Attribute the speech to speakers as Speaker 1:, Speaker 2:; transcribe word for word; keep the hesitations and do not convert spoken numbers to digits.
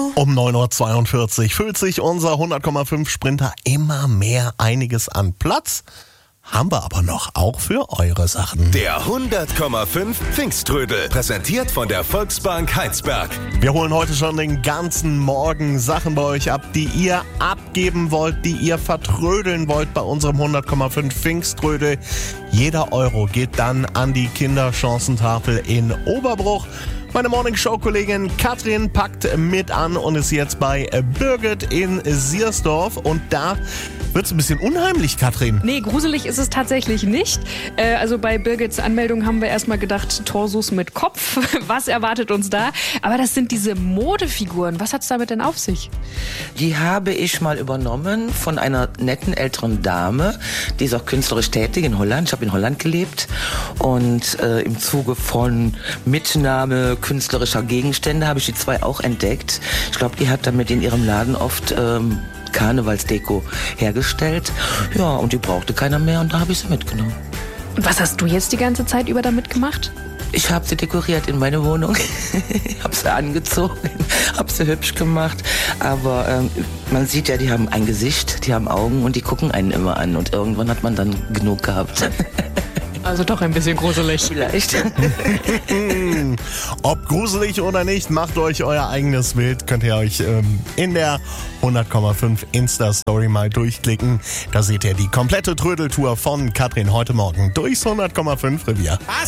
Speaker 1: Um neun Uhr zweiundvierzig füllt sich unser hundert Komma fünf Sprinter immer mehr einiges an Platz. Haben wir aber noch, auch für eure Sachen.
Speaker 2: Der hundert Komma fünf Pfingsttrödel, präsentiert von der Volksbank Heinsberg.
Speaker 1: Wir holen heute schon den ganzen Morgen Sachen bei euch ab, die ihr abgeben wollt, die ihr vertrödeln wollt bei unserem hundert Komma fünf Pfingsttrödel. Jeder Euro geht dann an die Kinderchancentafel in Oberbruch. Meine Morningshow-Kollegin Katrin packt mit an und ist jetzt bei Birgit in Siersdorf. Und da wird's ein bisschen unheimlich, Katrin.
Speaker 3: Nee, gruselig ist es tatsächlich nicht. Äh, also bei Birgits Anmeldung haben wir erstmal gedacht, Torsus mit Kopf. Was erwartet uns da? Aber das sind diese Modefiguren. Was hat's damit denn auf sich?
Speaker 4: Die habe ich mal übernommen von einer netten älteren Dame. Die ist auch künstlerisch tätig in Holland. Ich habe in Holland gelebt. Und äh, im Zuge von Mitnahme künstlerischer Gegenstände habe ich die zwei auch entdeckt. Ich glaube, die hat damit in ihrem Laden oft ähm, Karnevalsdeko hergestellt. Ja, und die brauchte keiner mehr und da habe ich sie mitgenommen.
Speaker 3: Und was hast du jetzt die ganze Zeit über damit gemacht?
Speaker 4: Ich habe sie dekoriert in meine Wohnung, habe sie angezogen, habe sie hübsch gemacht. Aber ähm, man sieht ja, die haben ein Gesicht, die haben Augen und die gucken einen immer an. Und irgendwann hat man dann genug gehabt.
Speaker 3: Also doch ein bisschen gruselig.
Speaker 4: Vielleicht.
Speaker 1: Ob gruselig oder nicht, macht euch euer eigenes Bild. Könnt ihr euch ähm, in der hundert Komma fünf Insta-Story mal durchklicken. Da seht ihr die komplette Trödeltour von Katrin heute Morgen durchs hundert Komma fünf Revier.
Speaker 2: Was?